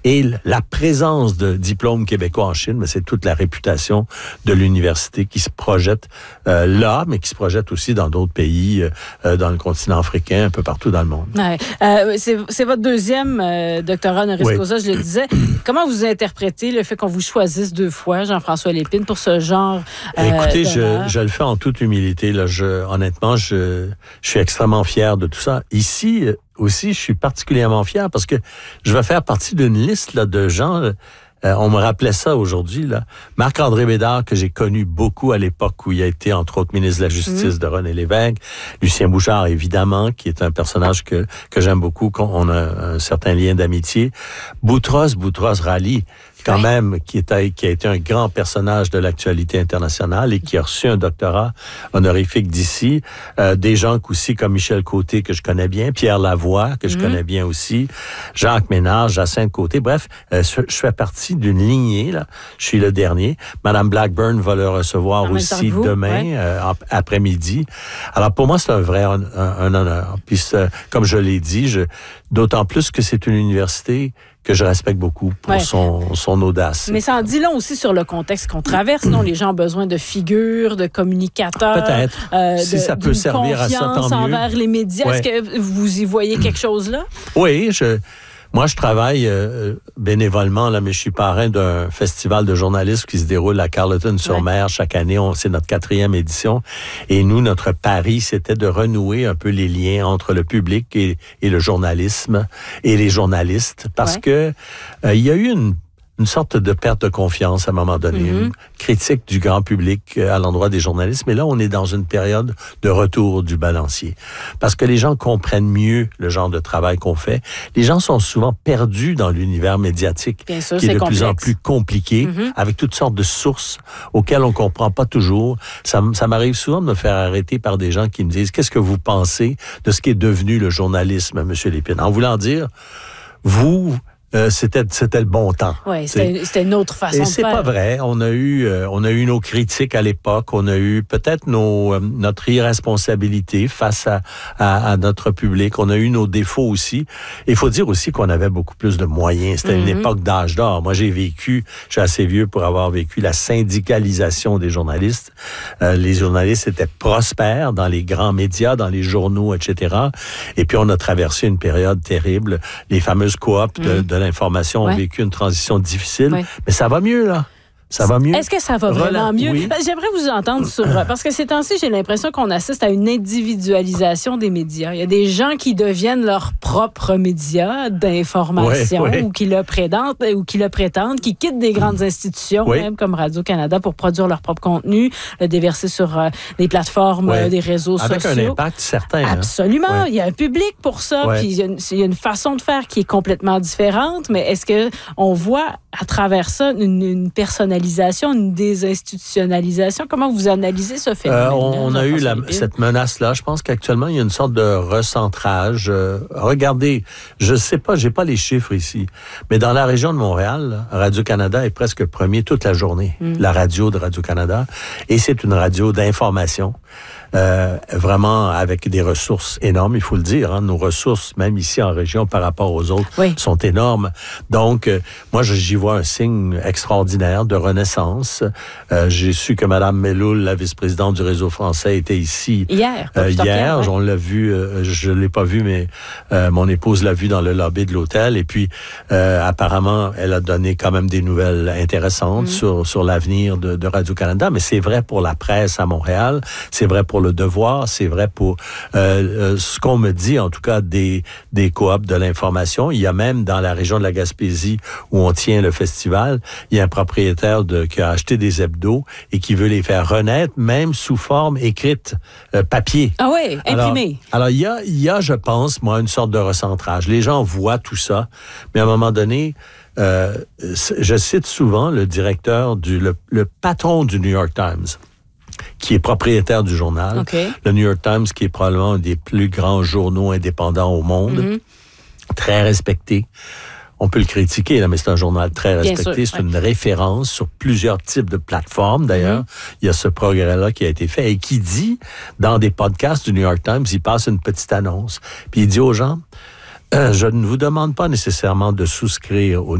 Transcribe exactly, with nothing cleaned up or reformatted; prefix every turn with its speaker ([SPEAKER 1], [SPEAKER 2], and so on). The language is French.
[SPEAKER 1] Et la présence de diplômes québécois en Chine, mais c'est toute la réputation de l'université qui se projette euh, là, mais qui se projette aussi dans d'autres pays, euh, dans le continent africain, un peu partout dans le monde.
[SPEAKER 2] Ouais. Euh, c'est, c'est votre deuxième euh, doctorat honoris
[SPEAKER 1] oui.
[SPEAKER 2] causa, je le disais. Comment vous interprétez le fait qu'on vous choisisse deux fois, Jean-François Lépine, pour ce genre euh,
[SPEAKER 1] Écoutez, je, je le fais en toute humilité. Là. Je, honnêtement, je, je suis extrêmement fier de tout ça. Ici aussi, je suis particulièrement fier parce que je vais faire partie d'une liste là, de gens... Euh, on me rappelait ça aujourd'hui, là. Marc-André Bédard, que j'ai connu beaucoup à l'époque où il a été, entre autres, ministre de la Justice mmh. de René Lévesque. Lucien Bouchard, évidemment, qui est un personnage que, que j'aime beaucoup, qu'on a un certain lien d'amitié. Boutros, Boutros Ghali, quand oui. même, qui, est, qui a été un grand personnage de l'actualité internationale et qui a reçu un doctorat honorifique d'ici. Euh, des gens aussi comme Michel Côté, que je connais bien, Pierre Lavoie, que je mmh. connais bien aussi, Jacques Ménard, Jacinthe Côté. Bref, euh, je fais partie d'une lignée, là. Je suis le dernier. Madame Blackburn va le recevoir en aussi demain, ouais. euh, après-midi. Alors, pour moi, c'est un vrai un, un honneur. Puis, comme je l'ai dit, je, d'autant plus que c'est une université que je respecte beaucoup pour ouais. son, son audace.
[SPEAKER 2] Mais ça en dit long aussi sur le contexte qu'on traverse, non? Les gens ont besoin de figures, de communicateurs.
[SPEAKER 1] Peut-être. Euh, si de, ça peut servir à ça, tant mieux.
[SPEAKER 2] Envers les médias. Ouais. Est-ce que vous y voyez quelque chose là?
[SPEAKER 1] Oui, je... Moi, je travaille euh, bénévolement, là, mais je suis parrain d'un festival de journalisme qui se déroule à Carleton-sur-Mer ouais. chaque année. On, c'est notre quatrième édition. Et nous, notre pari, c'était de renouer un peu les liens entre le public et, et le journalisme et les journalistes. Parce ouais. que euh, il y a eu une une sorte de perte de confiance à un moment donné, mm-hmm. une critique du grand public à l'endroit des journalistes. Mais là, on est dans une période de retour du balancier. Parce que les gens comprennent mieux le genre de travail qu'on fait. Les gens sont souvent perdus dans l'univers médiatique,
[SPEAKER 2] Bien sûr,
[SPEAKER 1] qui est,
[SPEAKER 2] c'est
[SPEAKER 1] de
[SPEAKER 2] complexe.
[SPEAKER 1] plus en plus compliqué, mm-hmm. avec toutes sortes de sources auxquelles on ne comprend pas toujours. Ça, ça m'arrive souvent de me faire arrêter par des gens qui me disent « Qu'est-ce que vous pensez de ce qui est devenu le journalisme, M. Lépine? » En voulant dire, vous... Euh, c'était c'était le bon temps.
[SPEAKER 2] Oui, c'était, c'était une autre façon
[SPEAKER 1] et
[SPEAKER 2] de
[SPEAKER 1] c'est
[SPEAKER 2] faire.
[SPEAKER 1] pas vrai. On a eu euh, on a eu nos critiques à l'époque. On a eu peut-être nos euh, notre irresponsabilité face à, à à notre public. On a eu nos défauts aussi. Il faut dire aussi qu'on avait beaucoup plus de moyens. C'était mm-hmm. une époque d'âge d'or. Moi, j'ai vécu, je suis assez vieux pour avoir vécu la syndicalisation des journalistes. Euh, les journalistes étaient prospères dans les grands médias, dans les journaux, et cetera. Et puis on a traversé une période terrible. Les fameuses coops mm-hmm. de, de l'information ouais. ont vécu une transition difficile, ouais. mais ça va mieux, là. Ça va mieux?
[SPEAKER 2] Est-ce que ça va vraiment
[SPEAKER 1] Rela-
[SPEAKER 2] mieux?
[SPEAKER 1] Oui.
[SPEAKER 2] J'aimerais vous entendre sur... Parce que ces temps-ci, j'ai l'impression qu'on assiste à une individualisation des médias. Il y a des gens qui deviennent leurs propres médias d'information oui, oui. ou qui le prétendent, ou qui le prétendent, qui quittent des grandes institutions, oui. même comme Radio-Canada, pour produire leur propre contenu, le déverser sur euh, des plateformes, oui. euh, des réseaux
[SPEAKER 1] Avec
[SPEAKER 2] sociaux.
[SPEAKER 1] Avec un impact certain.
[SPEAKER 2] Absolument.
[SPEAKER 1] Hein?
[SPEAKER 2] Il y a un public pour ça.
[SPEAKER 1] Oui.
[SPEAKER 2] Puis il y, a une, il y a une façon de faire qui est complètement différente. Mais est-ce qu'on voit à travers ça une, une personnalisation, une désinstitutionnalisation? Comment vous analysez ce phénomène?
[SPEAKER 1] Euh, on, on a eu la, cette menace-là. Je pense qu'actuellement, il y a une sorte de recentrage. Euh, regardez, je sais pas, j'ai pas les chiffres ici, mais dans la région de Montréal, Radio-Canada est presque premier toute la journée. Mm. La radio de Radio-Canada. Et c'est une radio d'information. Euh, vraiment avec des ressources énormes, il faut le dire. Hein. Nos ressources, même ici en région, par rapport aux autres, oui. sont énormes. Donc, euh, moi, j'y vois un signe extraordinaire de renaissance. Euh, j'ai su que Mme Meloul, la vice-présidente du Réseau français, était ici
[SPEAKER 2] hier.
[SPEAKER 1] Euh, hier,
[SPEAKER 2] ouais.
[SPEAKER 1] on l'a vu, euh, je l'ai pas vu, mais euh, mon épouse l'a vu dans le lobby de l'hôtel. Et puis, euh, apparemment, elle a donné quand même des nouvelles intéressantes mm. sur sur l'avenir de, de Radio-Canada. Mais c'est vrai pour la presse à Montréal, c'est vrai pour le Devoir, c'est vrai pour euh, ce qu'on me dit, en tout cas, des, des coops de l'information. Il y a même dans la région de la Gaspésie où on tient le festival, il y a un propriétaire de, qui a acheté des hebdos et qui veut les faire renaître, même sous forme écrite, euh, papier.
[SPEAKER 2] Ah oui, imprimé.
[SPEAKER 1] Alors, alors il y a, il y a, je pense, moi, une sorte de recentrage. Les gens voient tout ça, mais à un moment donné, euh, je cite souvent le directeur, du, le, le patron du New York Times, qui est propriétaire du journal.
[SPEAKER 2] Okay.
[SPEAKER 1] Le New York Times, qui est probablement un des plus grands journaux indépendants au monde, mm-hmm. très respecté. On peut le critiquer, là, mais c'est un journal très respecté. C'est ouais. une référence sur plusieurs types de plateformes, d'ailleurs. Mm-hmm. Il y a ce progrès-là qui a été fait et qui dit, dans des podcasts du New York Times, il passe une petite annonce. Puis il dit aux gens, euh, je ne vous demande pas nécessairement de souscrire au